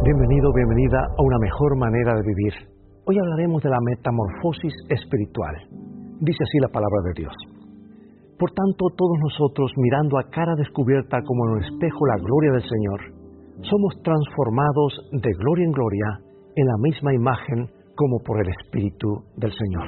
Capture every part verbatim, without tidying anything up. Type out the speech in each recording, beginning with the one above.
Bienvenido, bienvenida a una mejor manera de vivir. Hoy hablaremos de la metamorfosis espiritual. Dice así la palabra de Dios. Por tanto, todos nosotros, mirando a cara descubierta como en un espejo la gloria del Señor, somos transformados de gloria en gloria en la misma imagen como por el Espíritu del Señor.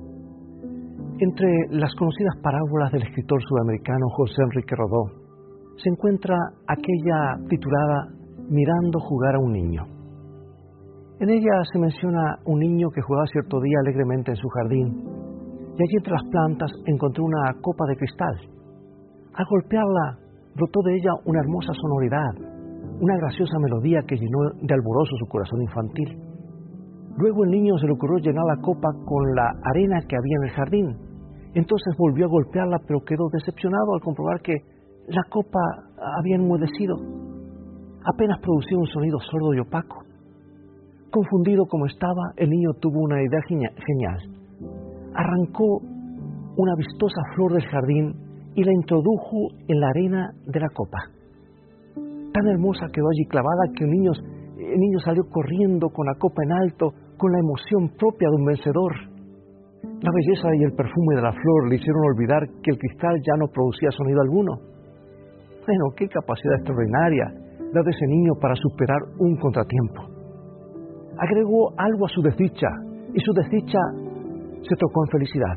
Entre las conocidas parábolas del escritor sudamericano José Enrique Rodó, se encuentra aquella titulada Mirando jugar a un niño. En ella se menciona un niño que jugaba cierto día alegremente en su jardín, y allí entre las plantas encontró una copa de cristal. Al golpearla, brotó de ella una hermosa sonoridad, una graciosa melodía que llenó de alborozo su corazón infantil. Luego el niño se le ocurrió llenar la copa con la arena que había en el jardín. Entonces volvió a golpearla, pero quedó decepcionado al comprobar que la copa había enmudecido. Apenas producía un sonido sordo y opaco. Confundido como estaba, el niño tuvo una idea genial. Arrancó una vistosa flor del jardín y la introdujo en la arena de la copa. Tan hermosa quedó allí clavada que el niño, el niño salió corriendo con la copa en alto, con la emoción propia de un vencedor. La belleza y el perfume de la flor le hicieron olvidar que el cristal ya no producía sonido alguno. Bueno, qué capacidad extraordinaria la de ese niño para superar un contratiempo. Agregó algo a su desdicha, y su desdicha se trocó en felicidad.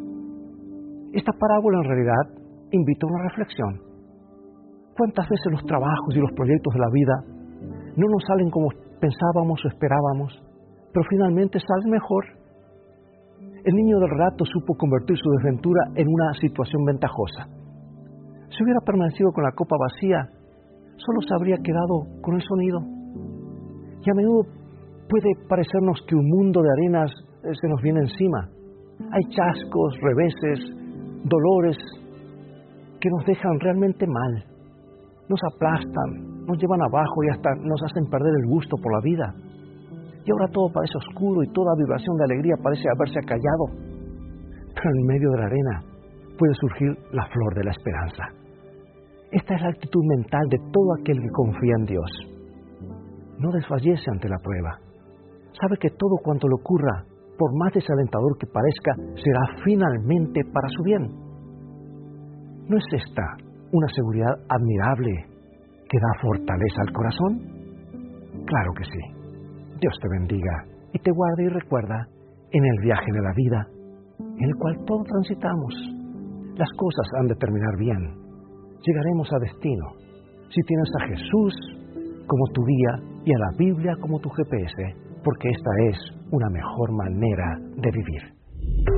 Esta parábola en realidad invita a una reflexión. ¿Cuántas veces los trabajos y los proyectos de la vida no nos salen como pensábamos o esperábamos, pero finalmente salen mejor? El niño del relato supo convertir su desventura en una situación ventajosa. Si hubiera permanecido con la copa vacía, solo se habría quedado con el sonido. Y a menudo puede parecernos que un mundo de arenas se nos viene encima. Hay chascos, reveses, dolores que nos dejan realmente mal. Nos aplastan, nos llevan abajo y hasta nos hacen perder el gusto por la vida. Y ahora todo parece oscuro y toda vibración de alegría parece haberse acallado. Pero en medio de la arena puede surgir la flor de la esperanza. Esta es la actitud mental de todo aquel que confía en Dios. No desfallece ante la prueba. Sabe que todo cuanto le ocurra, por más desalentador que parezca, será finalmente para su bien. ¿No es esta una seguridad admirable que da fortaleza al corazón? Claro que sí. Dios te bendiga y te guarde y recuerda en el viaje de la vida, en el cual todos transitamos. Las cosas han de terminar bien. Llegaremos a destino si tienes a Jesús como tu guía y a la Biblia como tu G P S, porque esta es una mejor manera de vivir.